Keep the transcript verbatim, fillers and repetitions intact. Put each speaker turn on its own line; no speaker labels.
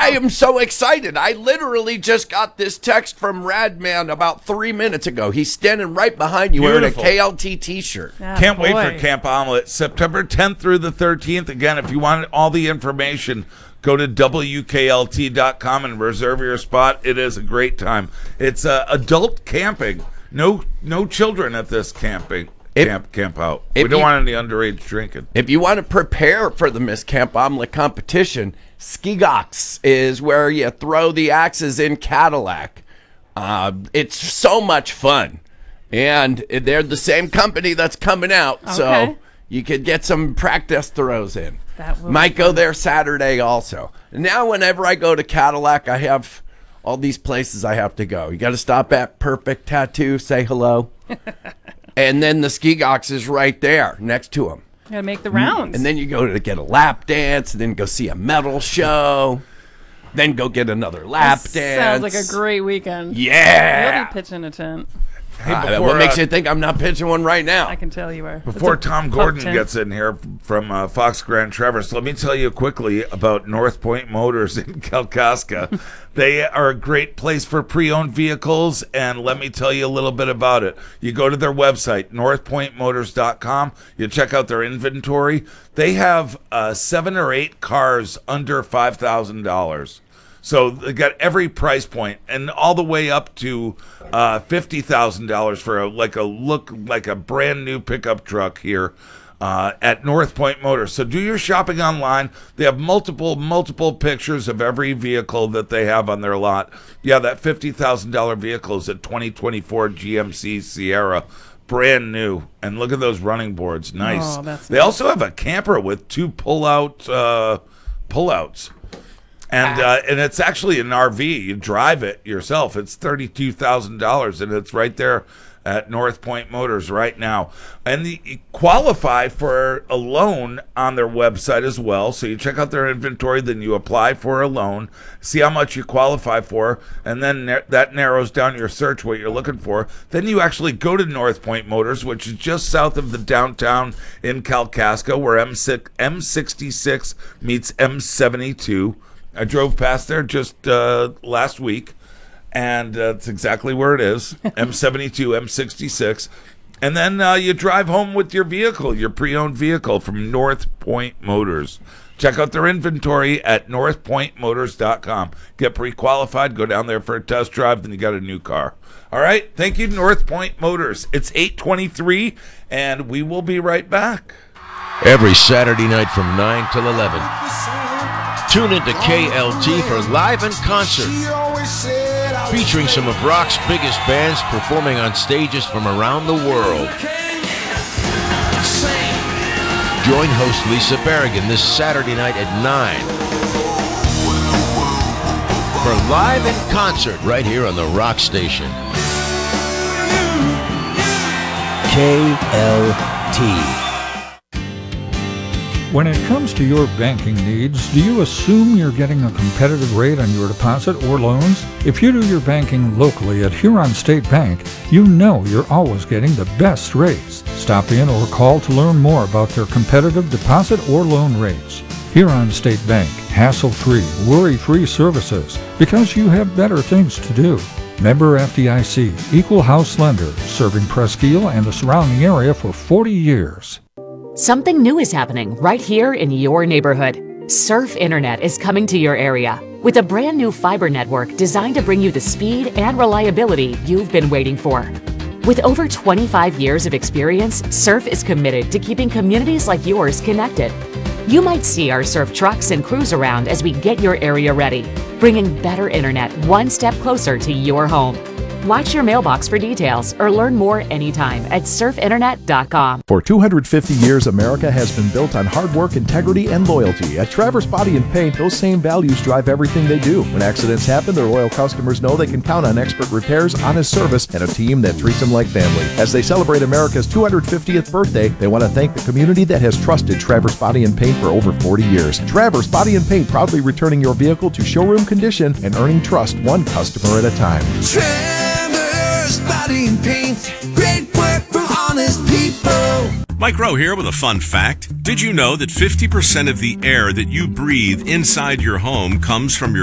I am so excited. I literally just got this text from Radman about three minutes ago. He's standing right behind you
Beautiful.
wearing a K L T t-shirt.
Ah,
Can't
boy.
wait for Camp Omelet. September tenth through the thirteenth. Again, if you want all the information, go to W K L T dot com and reserve your spot. It is a great time. It's uh, adult camping. No no children at this camping.
If-
camp camp out.
if
We don't
you-
want any underage drinking.
If you want to prepare for the Miss Camp Omelet competition, Skigox is where you throw the axes in Cadillac. Uh, it's so much fun. And they're the same company that's coming out,
Okay.
so you could get some practice throws in.
That will
Might
be
go
fun.
there Saturday also. Now, whenever I go to Cadillac, I have all these places I have to go. You got to stop at Perfect Tattoo, say hello. And then the Skigox is right there next to them.
Gotta make the rounds.
And then you go to get a lap dance, and then go see a metal show, then go get another lap
This
dance.
Sounds like a great weekend.
Yeah.
You'll be pitching a tent.
Hey,
Uh,
before,
what makes
uh,
you think I'm not pitching one right now?
I can tell you are.
Before
It's a
Tom
pub
Gordon
tent.
gets in here from uh, Fox Grand Traverse, let me tell you quickly about North Point Motors in Kalkaska. They are a great place for pre-owned vehicles, and let me tell you a little bit about it. You go to their website, north point motors dot com. You check out their inventory. They have uh, seven or eight cars under five thousand dollars. So they got every price point, and all the way up to uh, fifty thousand dollars for a, like a look like a brand new pickup truck here uh, at North Point Motors. So do your shopping online. They have multiple multiple pictures of every vehicle that they have on their lot. Yeah, that fifty thousand dollar vehicle is a twenty twenty-four G M C Sierra. Brand new, and look at those running boards. Nice.
Oh, that's
they
nice.
also have a camper with two pull-out uh, pull-outs. And uh, and it's actually an R V. You drive it yourself. It's thirty-two thousand dollars, and it's right there at North Point Motors right now. And the, you qualify for a loan on their website as well. So you check out their inventory, then you apply for a loan, see how much you qualify for, and then nar- that narrows down your search, what you're looking for. Then you actually go to North Point Motors, which is just south of the downtown in Kalkaska, where M sixty-six meets M seventy-two. I drove past there just uh, last week, and uh, it's exactly where it is, M seventy-two, M sixty-six. And then uh, you drive home with your vehicle, your pre-owned vehicle from North Point Motors. Check out their inventory at north point motors dot com. Get pre-qualified, go down there for a test drive, then you got a new car. All right, thank you, North Point Motors. It's eight twenty-three, and we will be right back.
Every Saturday night from nine till eleven. Tune into K L T for Live in Concert, featuring some of rock's biggest bands performing on stages from around the world. Join host Lisa Berrigan this Saturday night at nine for Live in Concert right here on the Rock Station. K L T.
When it comes to your banking needs, do you assume you're getting a competitive rate on your deposit or loans? If you do your banking locally at Huron State Bank, you know you're always getting the best rates. Stop in or call to learn more about their competitive deposit or loan rates. Huron State Bank, hassle-free, worry-free services, because you have better things to do. Member F D I C, Equal House Lender, serving Presqu'Île and the surrounding area for forty years.
Something new is happening right here in your neighborhood. Surf Internet is coming to your area with a brand new fiber network designed to bring you the speed and reliability you've been waiting for. With over twenty-five years of experience, Surf is committed to keeping communities like yours connected. You might see our Surf trucks and crews around as we get your area ready, bringing better internet one step closer to your home. Watch your mailbox for details or learn more anytime at surf internet dot com.
For two hundred fifty years, America has been built on hard work, integrity, and loyalty. At Traverse Body and Paint, those same values drive everything they do. When accidents happen, their loyal customers know they can count on expert repairs, honest service, and a team that treats them like family. As they celebrate America's two hundred fiftieth birthday, they want to thank the community that has trusted Traverse Body and Paint for over forty years. Traverse Body and Paint, proudly returning your vehicle to showroom condition and earning trust one customer at a time.
Traverse Body and Paint, great work from honest people.
Mike Rowe here with a fun fact. Did you know that fifty percent of the air that you breathe inside your home comes from your